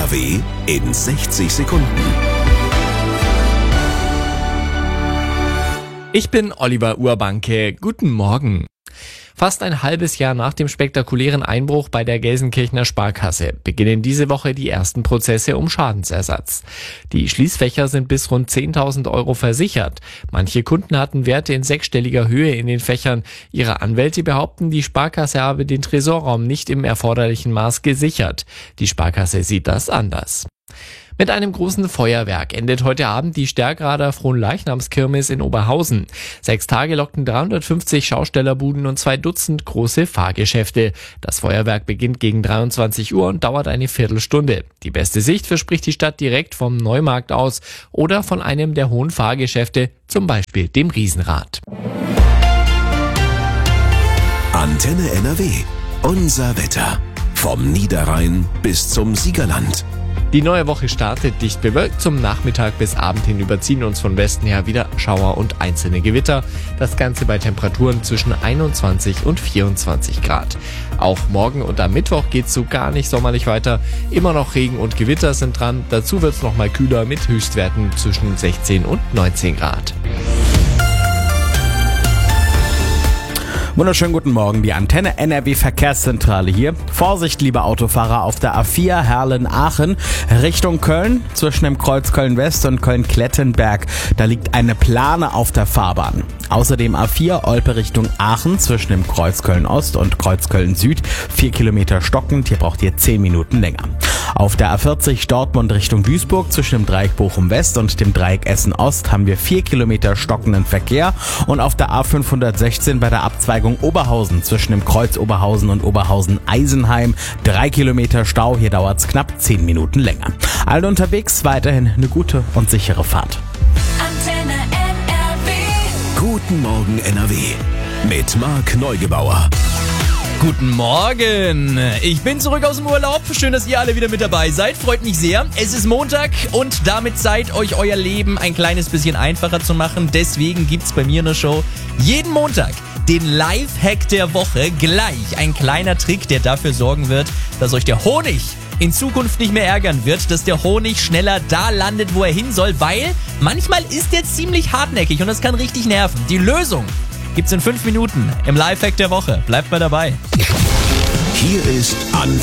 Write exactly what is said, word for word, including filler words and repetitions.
W in sechzig Sekunden. Ich bin Oliver Urbanke. Guten Morgen. Fast ein halbes Jahr nach dem spektakulären Einbruch bei der Gelsenkirchener Sparkasse beginnen diese Woche die ersten Prozesse um Schadensersatz. Die Schließfächer sind bis rund zehntausend Euro versichert. Manche Kunden hatten Werte in sechsstelliger Höhe in den Fächern. Ihre Anwälte behaupten, die Sparkasse habe den Tresorraum nicht im erforderlichen Maß gesichert. Die Sparkasse sieht das anders. Mit einem großen Feuerwerk endet heute Abend die Stärkrader Fronleichnamskirmes in Oberhausen. Sechs Tage lockten dreihundertfünfzig Schaustellerbuden und zwei Dutzend große Fahrgeschäfte. Das Feuerwerk beginnt gegen dreiundzwanzig Uhr und dauert eine Viertelstunde. Die beste Sicht verspricht die Stadt direkt vom Neumarkt aus oder von einem der hohen Fahrgeschäfte, zum Beispiel dem Riesenrad. Antenne N R W. Unser Wetter. Vom Niederrhein bis zum Siegerland. Die neue Woche startet dicht bewölkt. Zum Nachmittag bis Abend hin überziehen uns von Westen her wieder Schauer und einzelne Gewitter. Das Ganze bei Temperaturen zwischen einundzwanzig und vierundzwanzig Grad. Auch morgen und am Mittwoch geht's so gar nicht sommerlich weiter. Immer noch Regen und Gewitter sind dran. Dazu wird's noch mal kühler mit Höchstwerten zwischen sechzehn und neunzehn Grad. Wunderschönen guten Morgen, die Antenne N R W Verkehrszentrale hier. Vorsicht, liebe Autofahrer, auf der A vier Herrlen-Aachen Richtung Köln, zwischen dem Kreuz Köln-West und Köln-Klettenberg. Da liegt eine Plane auf der Fahrbahn. Außerdem A vier Olpe Richtung Aachen, zwischen dem Kreuz Köln-Ost und Kreuz Köln-Süd. Vier Kilometer stockend, hier braucht ihr zehn Minuten länger. Auf der A vierzig Dortmund Richtung Duisburg, zwischen dem Dreieck Bochum-West und dem Dreieck Essen-Ost haben wir vier Kilometer stockenden Verkehr. Und auf der A fünfhundertsechzehn bei der Abzweigung Oberhausen, zwischen dem Kreuz Oberhausen und Oberhausen-Eisenheim, drei Kilometer Stau, hier dauert's knapp zehn Minuten länger. Alle unterwegs, weiterhin eine gute und sichere Fahrt. Antenne N R W. Guten Morgen N R W. Mit Marc Neugebauer. Guten Morgen, ich bin zurück aus dem Urlaub. Schön, dass ihr alle wieder mit dabei seid. Freut mich sehr. Es ist Montag und damit Zeit, euch euer Leben ein kleines bisschen einfacher zu machen. Deswegen gibt's bei mir in der Show jeden Montag den Lifehack der Woche. Gleich ein kleiner Trick, der dafür sorgen wird, dass euch der Honig in Zukunft nicht mehr ärgern wird, dass der Honig schneller da landet, wo er hin soll, weil manchmal ist der ziemlich hartnäckig und das kann richtig nerven. Die Lösung gibt's in fünf Minuten im Lifehack der Woche. Bleibt mal dabei. Hier ist Antenne